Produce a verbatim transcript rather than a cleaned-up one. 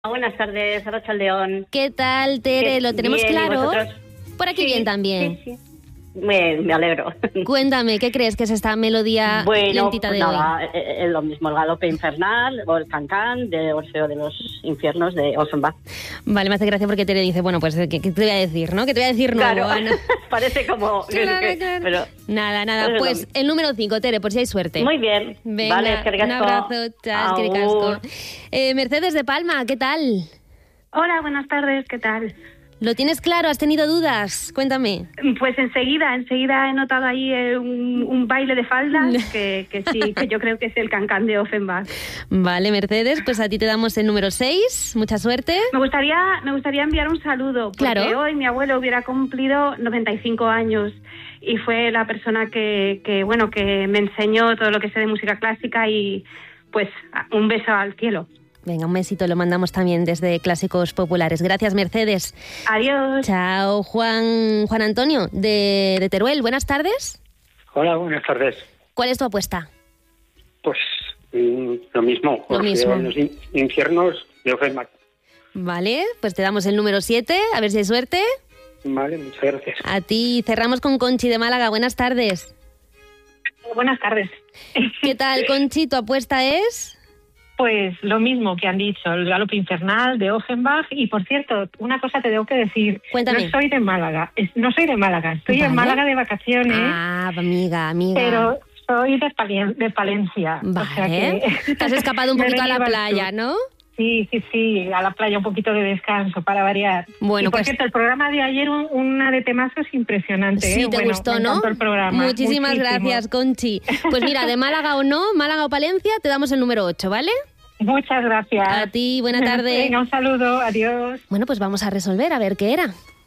Buenas tardes, Arratsaldeon. ¿Qué tal, Tere? ¿Qué? ¿Lo tenemos Bien, claro? ¿y vosotros? Por aquí Sí, bien también. Sí, sí. Me, me alegro. Cuéntame, ¿qué crees que es esta melodía Bueno, lentita pues de nada, hoy? es lo mismo, el galope infernal o el cancán de Orfeo de los infiernos de Offenbach. Vale, me hace gracia porque Tere dice, bueno, pues, ¿qué, qué te voy a decir, no? ¿Qué te voy a decir nuevo, Claro, Ana? parece como... Claro, que- claro. Pero, Nada, nada, pero pues el número cinco, Tere, por si hay suerte. muy bien. Venga, Vale, es que un ricasco. abrazo, chao, es que Agur. ricasco. Eh, Mercedes de Palma, ¿qué tal? Hola, buenas tardes, ¿qué tal? ¿Lo tienes claro? ¿Has tenido dudas? Cuéntame. Pues enseguida, enseguida he notado ahí eh, un, un baile de faldas que, que sí, que yo creo que es el cancán de Offenbach. Vale, Mercedes, pues a ti te damos el número seis. Mucha suerte. Me gustaría, me gustaría enviar un saludo, porque Claro. hoy mi abuelo hubiera cumplido noventa y cinco años y fue la persona que, que, bueno, que me enseñó todo lo que sé de música clásica y pues un beso al cielo. Venga, un besito lo mandamos también desde Clásicos Populares. Gracias, Mercedes. Adiós. Chao, Juan Juan Antonio, de, de Teruel. Buenas tardes. Hola, buenas tardes. ¿Cuál es tu apuesta? Pues mm, lo mismo. Lo Orfeo mismo. en los in- infiernos de Offenbach. Vale, pues te damos el número siete, a ver si hay suerte. Vale, muchas gracias. A ti cerramos con Conchi de Málaga. Buenas tardes. Buenas tardes. ¿Qué tal, Conchi? ¿Tu apuesta es? Pues lo mismo que han dicho, el galope infernal de Offenbach. Y por cierto, una cosa te tengo que decir. Cuéntame. No soy de Málaga, es- no soy de Málaga, estoy Vale. en Málaga de vacaciones, Ah, amiga, amiga. pero soy de, Palien- de Palencia. Vale. O sea que Te has escapado un me he poquito a la venido al playa, sur. ¿no? Sí, sí, sí, a la playa un poquito de descanso para variar. Bueno, y por pues- cierto, el programa de ayer, un- una de temazos impresionante. Sí, ¿eh? te Bueno, gustó, me ¿no? encantó el programa. Muchísimas Muchísimo. gracias, Conchi. Pues mira, de Málaga o no, Málaga o Palencia, te damos el número ocho, ¿vale? Muchas gracias. A ti, buena tarde. Venga, un saludo, adiós. Bueno, pues vamos a resolver a ver qué era.